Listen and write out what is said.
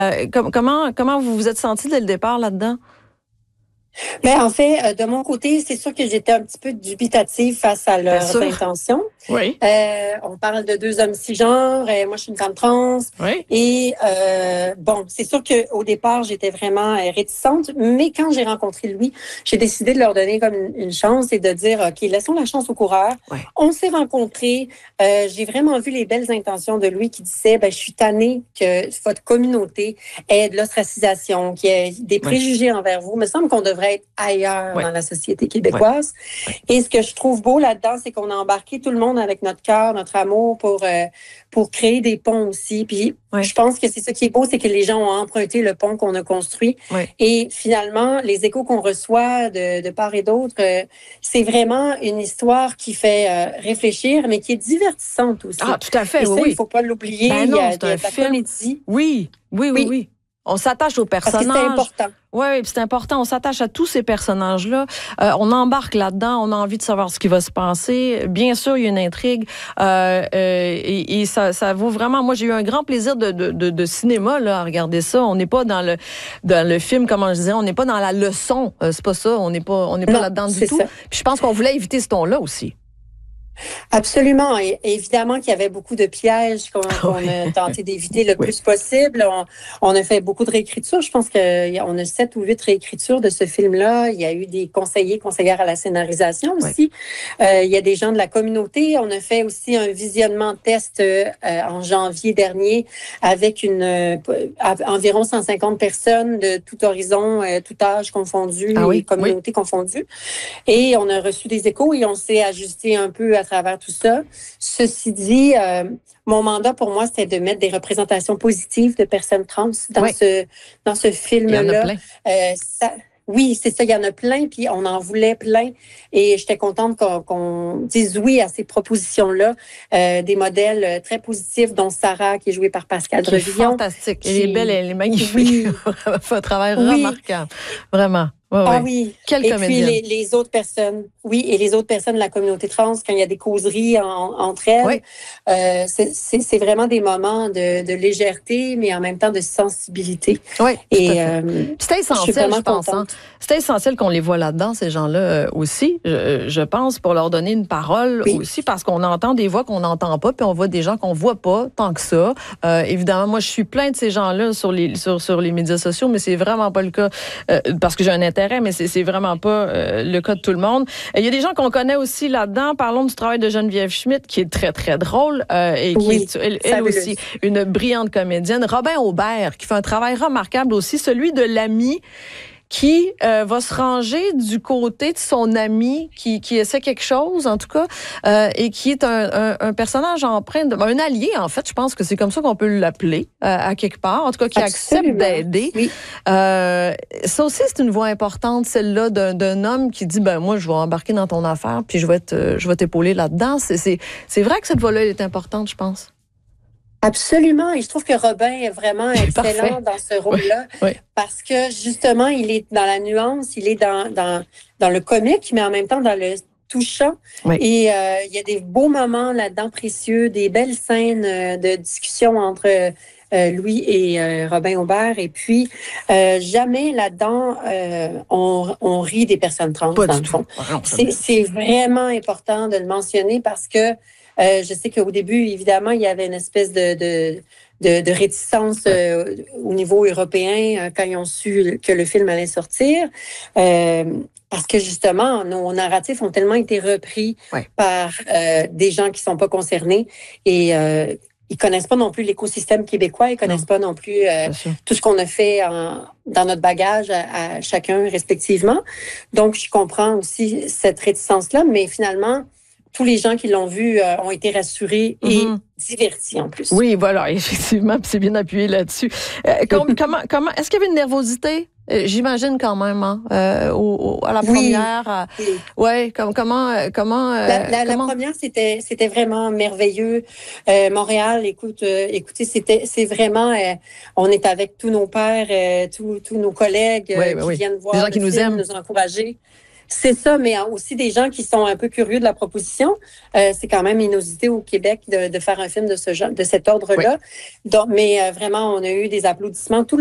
Comment vous vous êtes senti dès le départ là-dedans? Mais en fait, de mon côté, c'est sûr que j'étais un petit peu dubitative face à Bien leurs sûr. intentions. Oui. On parle de deux hommes cisgenres. Moi, je suis une femme trans. Oui. Et bon, c'est sûr qu'au départ, j'étais vraiment réticente. Mais quand j'ai rencontré Louis, j'ai décidé de leur donner comme une chance et de dire, OK, laissons la chance au coureur. Oui. On s'est rencontrés. J'ai vraiment vu les belles intentions de Louis qui disait, je suis tannée que votre communauté ait de l'ostracisation, qu'il y ait des préjugés envers vous. Il me semble qu'on devrait être ailleurs dans la société québécoise. Et ce que je trouve beau là-dedans, c'est qu'on a embarqué tout le monde avec notre cœur, notre amour pour créer des ponts aussi. Puis je pense que c'est ça qui est beau, c'est que les gens ont emprunté le pont qu'on a construit. Et finalement, les échos qu'on reçoit de part et d'autre, c'est vraiment une histoire qui fait réfléchir, mais qui est divertissante aussi. Ah, tout à fait, et ça, il ne oui. faut pas l'oublier. Ben non, c'est un de la film. comédie. Oui. On s'attache aux personnages. Parce que c'est important. Oui, c'est important. On s'attache à tous ces personnages-là. On embarque là-dedans. On a envie de savoir ce qui va se passer. Bien sûr, il y a une intrigue. Et ça vaut vraiment... Moi, j'ai eu un grand plaisir de cinéma là, à regarder ça. On n'est pas dans le film, comment je disais, on n'est pas dans la leçon. C'est pas ça. On n'est pas là-dedans du tout. Puis je pense qu'on voulait éviter ce ton-là aussi. Absolument. Et évidemment qu'il y avait beaucoup de pièges qu'on a tenté d'éviter le plus possible. On a fait beaucoup de réécritures. Je pense qu'on a 7 ou 8 réécritures de ce film-là. Il y a eu des conseillères à la scénarisation aussi. Il y a des gens de la communauté. On a fait aussi un visionnement test en janvier dernier avec environ 150 personnes de tout horizon, tout âge confondu et communauté confondue. Et on a reçu des échos et on s'est ajusté un peu à travers tout ça. Ceci dit, mon mandat pour moi, c'était de mettre des représentations positives de personnes trans dans ce film-là. Il y en a plein. Oui, c'est ça, il y en a plein, puis on en voulait plein. Et j'étais contente qu'on dise oui à ces propositions-là. Des modèles très positifs, dont Sarah, qui est jouée par Pascal Drevillon. Fantastique. Elle est belle, elle est magnifique. Elle fait un travail remarquable. Vraiment. Oui. Quelle comédienne. Et puis les autres personnes, et les autres personnes de la communauté trans, quand il y a des causeries entre elles, c'est vraiment des moments de légèreté, mais en même temps de sensibilité. Oui, et c'était essentiel, je pense. C'était essentiel qu'on les voit là-dedans, ces gens-là aussi, je pense, pour leur donner une parole aussi, parce qu'on entend des voix qu'on n'entend pas, puis on voit des gens qu'on voit pas tant que ça. Évidemment, moi, je suis plein de ces gens-là sur les médias sociaux, mais c'est vraiment pas le cas, parce que j'ai un intérêt, mais c'est vraiment pas le cas de tout le monde. Il y a des gens qu'on connaît aussi là-dedans. Parlons du travail de Geneviève Schmidt, qui est très, très drôle et qui est, elle aussi, une brillante comédienne. Robin Aubert, qui fait un travail remarquable aussi, celui de l'ami qui va se ranger du côté de son ami qui essaie quelque chose, en tout cas, et qui est un personnage empreint, un allié, en fait, je pense que c'est comme ça qu'on peut l'appeler, à quelque part, en tout cas, qui accepte d'aider. Ça aussi, c'est une voix importante, celle-là, d'un homme qui dit, moi, je vais embarquer dans ton affaire, puis je vais t'épauler là-dedans. C'est vrai que cette voix-là, elle est importante, je pense. Absolument. Et je trouve que Robin est vraiment excellent dans ce rôle-là. Parce que, justement, il est dans la nuance, il est dans le comique, mais en même temps dans le touchant. Et il y a des beaux moments là-dedans précieux, des belles scènes de discussion entre Louis et Robin Aubert. Et puis, jamais là-dedans, on rit des personnes trans, dans le fond. C'est vraiment important de le mentionner parce que je sais qu'au début, évidemment, il y avait une espèce de réticence au niveau européen quand ils ont su que le film allait sortir. Parce que justement, nos narratifs ont tellement été repris par des gens qui sont pas concernés et ils connaissent pas non plus l'écosystème québécois, ils connaissent pas non plus tout ce qu'on a fait dans notre bagage à chacun respectivement. Donc, je comprends aussi cette réticence-là, mais finalement, tous les gens qui l'ont vu ont été rassurés et divertis en plus. Oui, voilà, effectivement, puis c'est bien appuyé là-dessus. Comment est-ce qu'il y avait une nervosité? J'imagine quand même, à la première. Comment La première, c'était vraiment merveilleux. Montréal, écoutez, c'est vraiment, on est avec tous nos pères, tous nos collègues qui viennent voir des gens qui nous aiment, nous encourager. C'est ça, mais aussi des gens qui sont un peu curieux de la proposition. C'est quand même inusité au Québec de faire un film de ce genre, de cet ordre-là. Oui. Donc, mais vraiment, on a eu des applaudissements. Tout